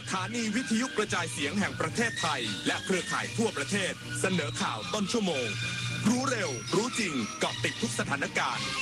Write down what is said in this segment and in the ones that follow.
ถานีวิทยุกระจายเสียงแห่งประเทศไทยและเครือข่ายทั่วประเทศเสนอข่าวต้นชั่วโมงรู้เร็วรู้จริงเกาะติดทุกสถานการณ์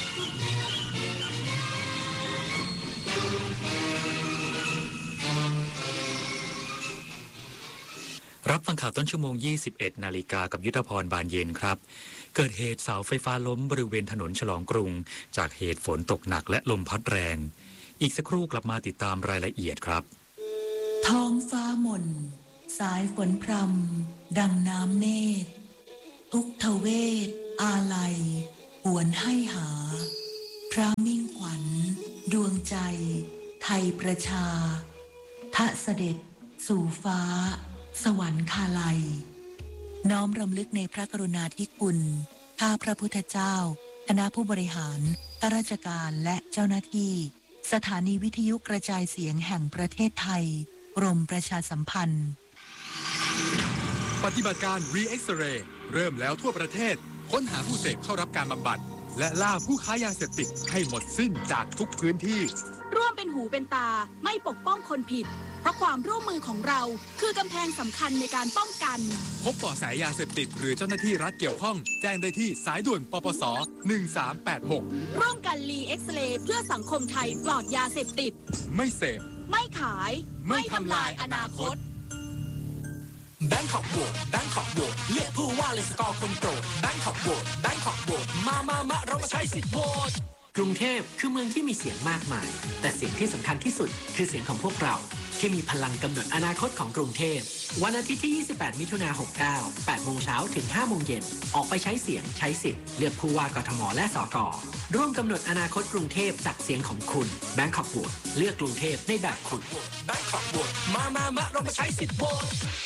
รับฟังข่าวต้นชั่วโมง 21 นาฬิกากับยุทธพรบานเย็นครับเกิดเหตุเสาไฟฟ้าล้มบริเวณถนนฉลองกรุงจากเหตุฝนตกหนักและลมพัดแรงอีกสักครู่กลับมาติดตามรายละเอียดครับท้องฟ้าหม่นสายฝนพรำดังน้ำเนตรทุกทเวศอาลัยหวนให้หาพระมิ่งขวัญดวงใจไทยประชาทะเสด็จสู่ฟ้าสวรรคาลัยน้อมรำลึกในพระกรุณาธิคุณข้าพระพุทธเจ้าคณะผู้บริหารข้าราชการและเจ้าหน้าที่สถานีวิทยุกระจายเสียงแห่งประเทศไทยกรมประชาสัมพันธ์ปฏิบัติการ Re-X-Ray เริ่มแล้วทั่วประเทศค้นหาผู้เสพเข้ารับการบำบัดและล่าผู้ค้ายาเสพติดให้หมดสิ้นจากทุกพื้นที่ร่วมเป็นหูเป็นตาไม่ปกป้องคนผิดเพราะความร่วมมือของเราคือกำแพงสำคัญในการป้องกันพบเบาะแสยาเสพติดหรือเจ้าหน้าที่รัฐเกี่ยวข้องแจ้งได้ที่สายด่วนปปส1386 ร่วมกันรีเอ็กซเรย์เพื่อสังคมไทยปลอดยาเสพติดไม่เสพไม่ขายไม่ทำลายอนาคตแบงคอกโหวตแบงคอกโหวตเลือกผู้ว่าเลยสกอร์คนโปรดแบงคอกโหวตแบงคอกโหวตมาเรามาใช้สิทธิ์โหวตกรุงเทพคือเมืองที่มีเสียงมากมายแต่เสียงที่สำคัญที่สุดคือเสียงของพวกเราที่มีพลังกำหนดอนาคตของกรุงเทพวันอาทิตย์ที่ 28 มิถุนายน 69 8 โมงเช้าถึง 5 โมงเย็นออกไปใช้เสียงใช้สิทธิ์เลือกผู้ว่ากทมและสกร่วมกำหนดอนาคตกรุงเทพจากเสียงของคุณแบงคอกโหวตเลือกกรุงเทพในแบบคุณแบงคอกโหวตมาเรามาใช้สิทธิ์โหวต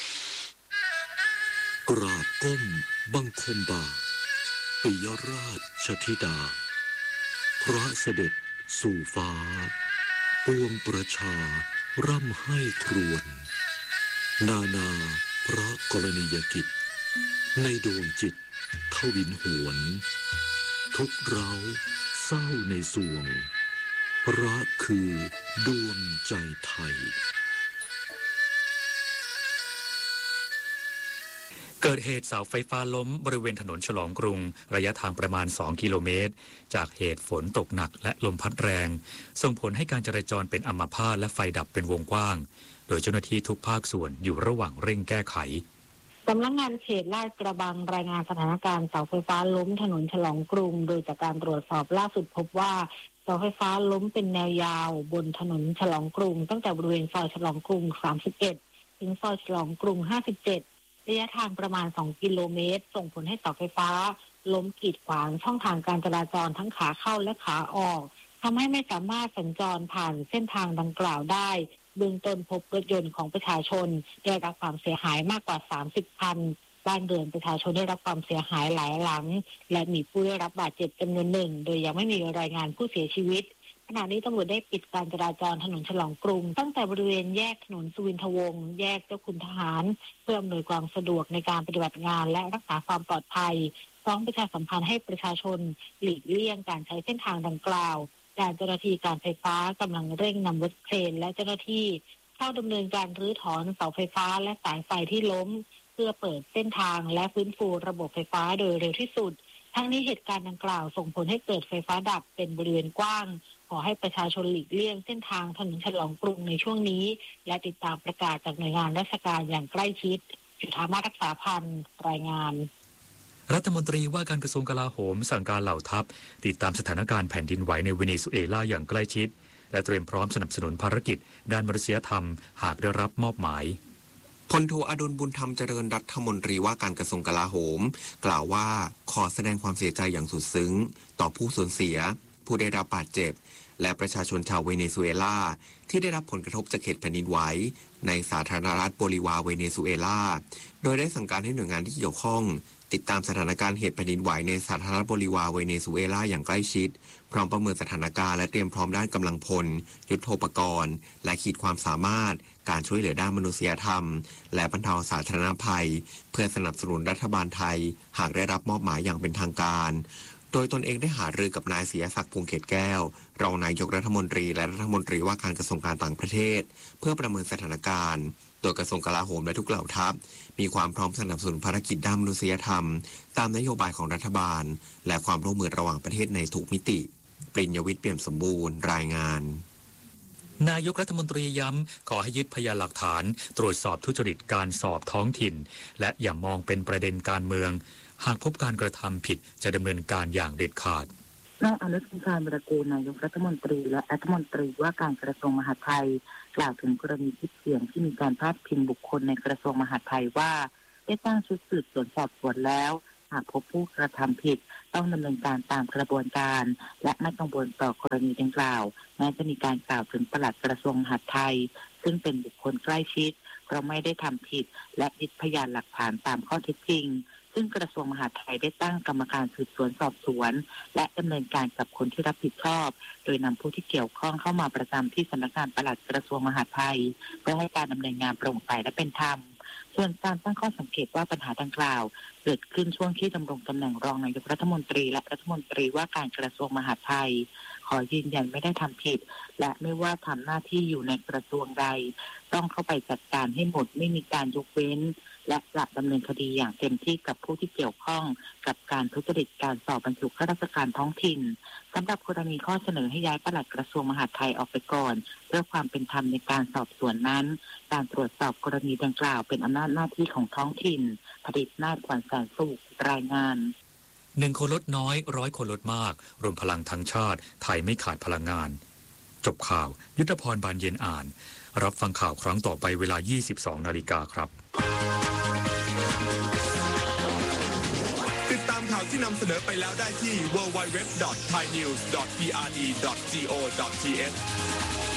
กราบก้มบังคมบาปิยราชธิดาพระเสด็จสู่ฟ้าปวงประชาร่ำให้ครวญนาพระกรณียกิจในดวงจิตทวินหวนทุกเราเศร้าในสวงพระคือดวงใจไทยเกิดเหตุเสาไฟฟ้าล้มบริเวณถนนฉลองกรุงระยะทางประมาณ2กิโลเมตรจากเหตุฝนตกหนักและลมพัดแรงส่งผลให้การจราจรเป็นอัมพาตและไฟดับเป็นวงกว้างโดยเจ้าหน้าที่ทุกภาคส่วนอยู่ระหว่างเร่งแก้ไขสำนักงานเขตลาดกระบังรายงานสถานการณ์เสาไฟฟ้าล้มถนนฉลองกรุงโดยจากการตรวจสอบล่าสุดพบว่าเสาไฟฟ้าล้มเป็นแนวยาวบนถนนฉลองกรุงตั้งแต่บริเวณซอยฉลองกรุง31ถึงซอยฉลองกรุง57ระยะทางประมาณ2กิโลเมตรส่งผลให้เสาไฟฟ้าล้มกีดขวางช่องทางการจราจรทั้งขาเข้าและขาออกทำให้ไม่สามารถสัญจรผ่านเส้นทางดังกล่าวได้เบื้องต้นพบรถยนต์ของประชาชนได้รับความเสียหายมากกว่า30คันบ้านเรือนประชาชนได้รับความเสียหายหลายหลังและมีผู้ได้รับบาดเจ็บจำนวนหนึ่งโดยยังไม่มีรายงานผู้เสียชีวิตขณะนี้ตำรวจได้ปิดการจราจรถนนฉลองกรุงตั้งแต่บริเวณแยกถนนสุวินทวงศ์แยกเจ้าคุณทหารเพื่ออำนวยความสะดวกในการปฏิบัติงานและรักษาความปลอดภัยพร้อมประชาสัมพันธ์ให้ประชาชนหลีกเลี่ยงการใช้เส้นทางดังกล่าวด้านเจ้าหน้าที่การไฟฟ้ากำลังเร่งนำรถเครนและเจ้าหน้าที่เข้าดำเนินการรื้อถอนเสาไฟฟ้าและสายไฟที่ล้มเพื่อเปิดเส้นทางและฟื้นฟูระบบไฟฟ้าโดยเร็วที่สุดทั้งนี้เหตุการณ์ดังกล่าวส่งผลให้เกิดไฟฟ้าดับเป็นบริเวณกว้างขอให้ประชาชนหลีกเลี่ยงเส้นทางถนนฉลองกรุงในช่วงนี้และติดตามประกาศจากหน่วยงานราชการอย่างใกล้ชิดจุฑามาศรักษาพันธ์รายงานรัฐมนตรีว่าการกระทรวงกลาโหมสั่งการเหล่าทัพติดตามสถานการณ์แผ่นดินไหวในเวเนซุเอลาอย่างใกล้ชิดและเตรียมพร้อมสนับสนุนภารกิจด้านมนุษยธรรมหากได้รับมอบหมายพลโทอดุลบุญธรรมเจริญรัฐมนตรีว่าการกระทรวงกลาโหมกล่าวว่าขอแสดงความเสียใจอย่างสุดซึ้งต่อผู้สูญเสียผู้ได้รับบาดเจ็บและประชาชนชาวเวเนซุเอลาที่ได้รับผลกระทบจากเหตุแผ่นดินไหวในสาธารณรัฐโบลิวาเวเนซุเอลาโดยได้สั่งการให้หน่วยงานที่เกี่ยวข้องติดตามสถานการณ์เหตุแผ่นดินไหวในสาธารณรัฐโบลิวาเวเนซุเอลาอย่างใกล้ชิดพร้อมประเมินสถานการณ์และเตรียมพร้อมด้านกำลังพลยุทโธปกรณ์และขีดความสามารถการช่วยเหลือด้านมนุษยธรรมและบรรเทาสาธารณภัยเพื่อสนับสนุนรัฐบาลไทยหากได้รับมอบหมายอย่างเป็นทางการโโดยตนเองได้หารือกับนายศิยศักดิ์พวงเขตแก้วรองนายกรัฐมนตรีและรัฐมนตรีว่าการกระทรวงการต่างประเทศเพื่อประเมินสถานการณ์โดยกระทรวงกลาโหมและทุกเหล่าทัพมีความพร้อมสนับสนุนภารกิจด้านมนุษยธรรมตามนโยบายของรัฐบาลและความร่วมมือระหว่างประเทศในทุกมิติปริญญวิทย์เปี่ยมสมบูรณ์รายงานนายกรัฐมนตรีย้ำขอให้ยึดพยานหลักฐานตรวจสอบทุจริตการสอบท้องถิ่นและอย่ามองเป็นประเด็นการเมืองหากพบการกระทำผิดจะดำเนินการอย่างเด็ดขาดนายอนุทินชาญวิรากูลนายกรัฐมนตรีและรัฐมนตรีว่าการกระทรวงมหาดไทยกล่าวถึงกรณีคลิปเสียงที่มีการพาดพิงบุคคลในกระทรวงมหาดไทยว่าได้ตั้งชุดสืบสวนสอบสวนแล้วหากพบผู้กระทำผิดต้องดำเนินการตามกระบวนการและไม่กังวลต่อกรณีดังกล่าวแม้จะมีการกล่าวถึงปลัดกระทรวงมหาดไทยซึ่งเป็นบุคคลใกล้ชิดเพราะไม่ได้ทำผิดและยึดพยานหลักฐานตามข้อเท็จจริงซึ่งกระทรวงมหาดไทยได้ตั้งกรรมการสืบสวนสอบสวนและดำเนินการกับคนที่รับผิดชอบโดยนำผู้ที่เกี่ยวข้องเข้ามาประจำที่สำนักงานปลัดกระทรวงมหาดไทยเพื่อให้การดำเนินงานโปร่งใสและเป็นธรรมส่วนการตั้งข้อสังเกตว่าปัญหาดังกล่าวเกิดขึ้นช่วงที่ดำรงตำแหน่งรองนายกรัฐมนตรีและรัฐมนตรีว่าการกระทรวงมหาดไทยขอยืนยันไม่ได้ทำผิดและไม่ว่าทำหน้าที่อยู่ในกระทรวงใดต้องเข้าไปจัดการให้หมดไม่มีการยกเว้นและจะดำเนินคดีอย่างเต็มที่กับผู้ที่เกี่ยวข้องกับการทุจริตการสอบบรรจุข้าราชการท้องถิ่นสำหรับกรณีข้อเสนอให้ย้ายปลัดกระทรวงมหาดไทยออกไปก่อนเพื่อความเป็นธรรมในการสอบสวนนั้นการตรวจสอบกรณีดังกล่าวเป็นอำนาจหน้าที่ของท้องถิ่นผลิตนาฏขวัญแสนสุขรายงาน 1 คนลดน้อย100 คนลดมากรวมพลังทั้งชาติไทยไม่ขาดพลังงานจบข่าวยุทธพรบานเย็นอ่านรับฟังข่าวครั้งต่อไปเวลา 22:00 น.ครับติดตามข่าวที่นำเสนอไปแล้วได้ที่ www.thainews.prd.go.th